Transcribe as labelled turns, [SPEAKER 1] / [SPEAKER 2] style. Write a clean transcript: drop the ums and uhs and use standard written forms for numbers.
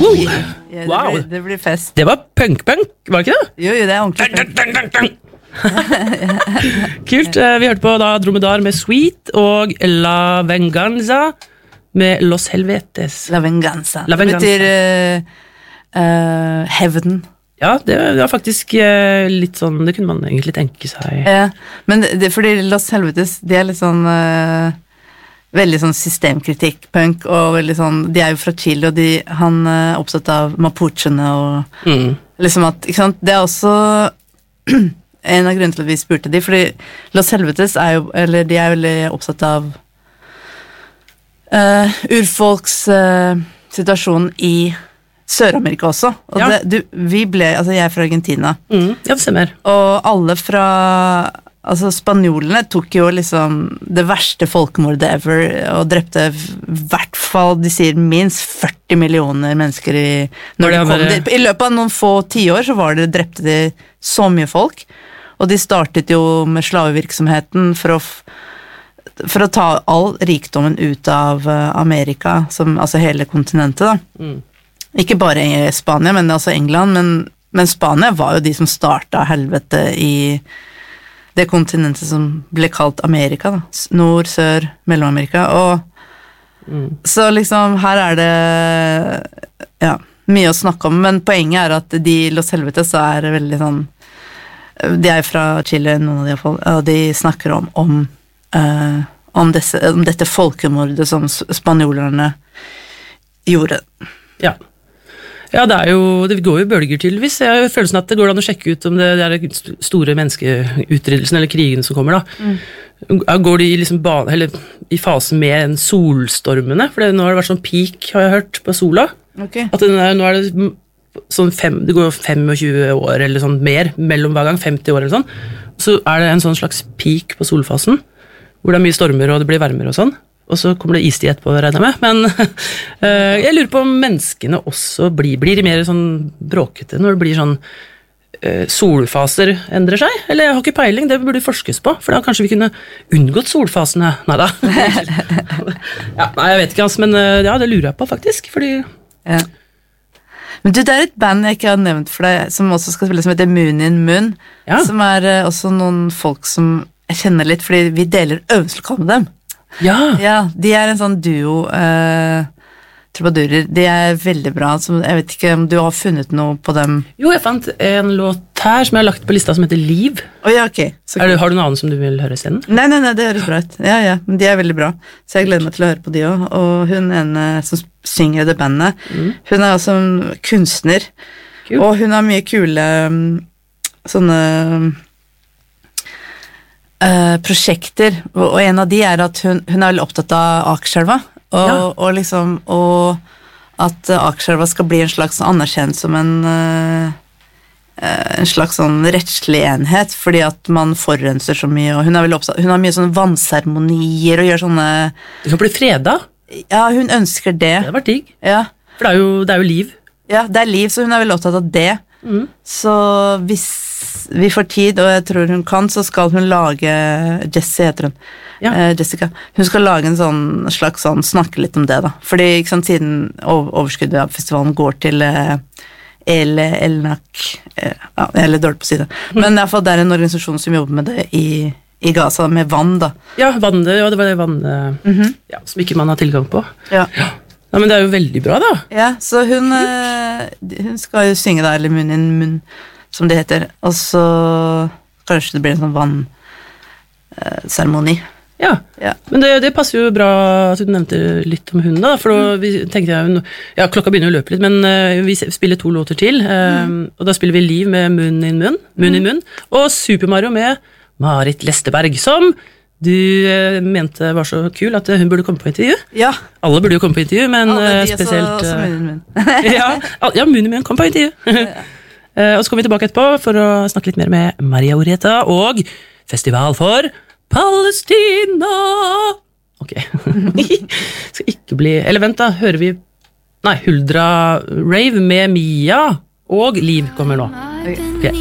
[SPEAKER 1] Ja,
[SPEAKER 2] Wow.
[SPEAKER 1] det blir fest.
[SPEAKER 2] Det var punk-punk, var det ikke det?
[SPEAKER 1] Jo, det er ordentlig.
[SPEAKER 2] Kult. Vi hørte på da Dromedar med Sweet og La Venganza med Los Helvetes.
[SPEAKER 1] La Venganza.
[SPEAKER 2] La Venganza.
[SPEAKER 1] Det betyr hevden.
[SPEAKER 2] Ja, det var faktisk litt sånn, det kunne man egentlig tenke seg.
[SPEAKER 1] Men det fordi Los Helvetes, de er litt sånn veldig sånn systemkritikk, punk, og veldig sånn, de er jo fra Chile, og han er opptatt av mapuchene, og liksom at, ikke sant, det er også en av grunnene til at vi spurte de, fordi Los Helvetes er jo, eller de er veldig opptatt av urfolks situasjon i Sør-Amerika også, og jeg er fra Argentina.
[SPEAKER 2] Ja, det stemmer.
[SPEAKER 1] Og alle fra, altså spanjolene tok jo liksom det verste folkemordet ever, og drepte I hvert fall, de sier minst 40 millioner mennesker I løpet av noen få tiår så drepte de så mye folk, og de startet jo med slavevirksomheten for å ta all rikdommen ut av Amerika, altså hele kontinentet da. Ikke bare Spania, men også England, men Spania var jo de som startet helvete I det kontinentet som ble kalt Amerika da. Nord, Sør, Mellom-Amerika, og så liksom her det mye å snakke om, men poenget at de Los Helvetes så veldig sånn, de fra Chile, noen av de I hvert fall, og de snakker om dette folkemordet som spanjolerne gjorde.
[SPEAKER 2] Ja, det går jo bølger tydeligvis. Jeg har følelsen at det går an å sjekke ut om det store menneskeutrydelsen eller krigen som kommer da. Går de liksom I fasen med en solstormene? For nå har det vært sånn peak, har jeg hørt, på sola.
[SPEAKER 1] Okay.
[SPEAKER 2] At nå det sånn det går jo 25 år eller sånn mer, mellom hver gang 50 år eller sånn. Så det en sånn slags peak på solfasen, hvor det mye stormer og det blir varmere og sånn. Og så kommer det istid etterpå, regner jeg med. Men jeg lurer på om menneskene også blir de mer sånn bråkete når det blir sånn solfaser endrer seg? Eller jeg har ikke peiling, det burde forskes på, for da kanskje vi kunne unngått solfasene. Neida. Nei, jeg vet ikke, men det lurer jeg på faktisk, fordi...
[SPEAKER 1] Ja. Men du, det et band jeg ikke har nevnt for deg, som også skal spille, som heter Moon in Moon, som også noen folk som jeg kjenner litt, fordi vi deler øvelseslokal med dem. Ja, de en sånn duo trubadurer, de veldig bra, jeg vet ikke om du har funnet noe på dem.
[SPEAKER 2] Jo, jeg fant en låt her som jeg har lagt på lista som heter Liv.
[SPEAKER 1] Ja, ok.
[SPEAKER 2] Har du noe annet som du vil høre i stedet?
[SPEAKER 1] Nei, det høres bra ut. Ja, men de veldig bra, så jeg gleder meg til å høre på de også, og hun ene som synger i det bandet, hun også en kunstner, og hun har mye kule sånne prosjekter, og en av de at hun veldig opptatt av Akerselva, og at Akerselva skal bli en slags anerkjent som en slags sånn rettslig enhet, fordi at man forurenser så mye, og hun veldig opptatt, hun har mye sånne vannseremonier og gjør sånne...
[SPEAKER 2] Det kan bli fredag.
[SPEAKER 1] Ja, hun ønsker det.
[SPEAKER 2] Det har vært digg.
[SPEAKER 1] Ja.
[SPEAKER 2] For det jo liv.
[SPEAKER 1] Ja, det liv, så hun veldig opptatt av det. Så hvis vi får tid, og jeg tror hun kan, så skal hun lage Jessie heter hun, Jessica, hun skal lage en sånn slags sånn, snakke litt om det da, fordi ikke sant, siden overskuddet av festivalen går til Elnak, jeg litt dårlig på å si det, men i hvert fall det en organisasjon som jobber med det i Gaza, med vann da. Ja, vann, det var det vann som ikke man har tilgang på. Ja, men det jo veldig bra da. Ja, så hun skal jo synge da, eller Moon in Moon, som det heter, og så kanskje det blir en sånn vannseremoni. Ja, men det passer jo bra at du nevnte litt om hun da, for da tenkte jeg, klokka begynner å løpe litt, men vi spiller 2 låter til, og da spiller vi Liv med Moon in Moon, og Super Mario med Marit Lesterberg, som du mente var så kul at hun burde komme på intervju. Ja. Alle burde jo komme på intervju, men spesielt... Alle de Moon in Moon. Ja, Moon in Moon kom på intervju. Og så kommer vi tilbake etterpå for å snakke litt mer med Maria Oreta og Festival for Palestina. Ok. Skal ikke bli... Eller vent da, hører vi... Nei, Huldra Rave med Mia og Liv kommer nå. Ok.